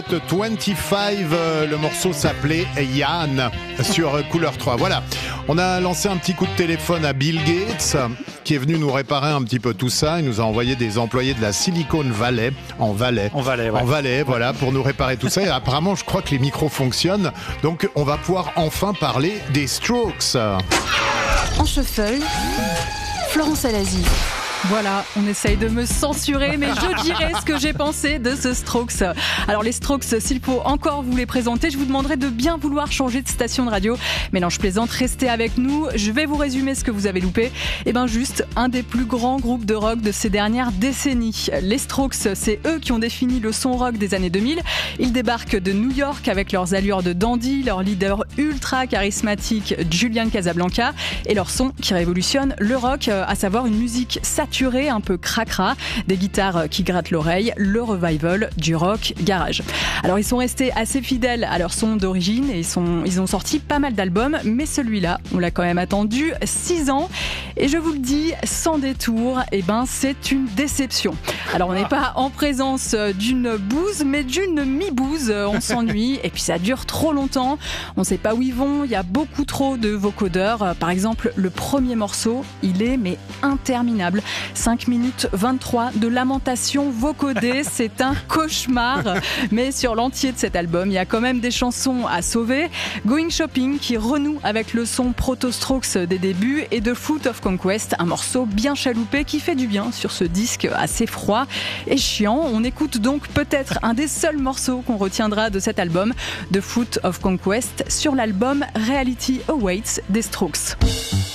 25, le morceau s'appelait Yann sur Couleur 3. Voilà, on a lancé un petit coup de téléphone à Bill Gates qui est venu nous réparer un petit peu tout ça. Il nous a envoyé des employés de la Silicon Valley en Valais, voilà, pour nous réparer tout ça. Et apparemment, je crois que les micros fonctionnent, donc on va pouvoir enfin parler des Strokes. En shuffle, Florence Alazi. Voilà, on essaye de me censurer, mais je dirai ce que j'ai pensé de ce Strokes. Alors les Strokes, s'il faut encore vous les présenter, je vous demanderai de bien vouloir changer de station de radio. Mais non, je plaisante, restez avec nous. Je vais vous résumer ce que vous avez loupé. Juste un des plus grands groupes de rock de ces dernières décennies. Les Strokes, c'est eux qui ont défini le son rock des années 2000. Ils débarquent de New York avec leurs allures de dandy, leur leader ultra charismatique Julian Casablanca et leur son qui révolutionne le rock, à savoir une musique saturée, un peu cracra, des guitares qui grattent l'oreille, le revival du rock garage. Alors ils sont restés assez fidèles à leur son d'origine et ils ont sorti pas mal d'albums, mais celui-là, on l'a quand même attendu 6 ans et je vous le dis sans détour, c'est une déception. Alors on n'est pas en présence d'une bouse, mais d'une mi-bouse, on s'ennuie et puis ça dure trop longtemps, on sait pas où ils vont, il y a beaucoup trop de vocodeurs. Par exemple, le premier morceau, il est interminable. 5 minutes 23 de lamentation vocodée, c'est un cauchemar. Mais sur l'entier de cet album, il y a quand même des chansons à sauver. Going Shopping qui renoue avec le son proto-Strokes des débuts et The Fruit of Conquest, un morceau bien chaloupé qui fait du bien sur ce disque assez froid et chiant. On écoute donc peut-être un des seuls morceaux qu'on retiendra de cet album, The Fruit of Conquest, sur l'album Reality Awaits des Strokes.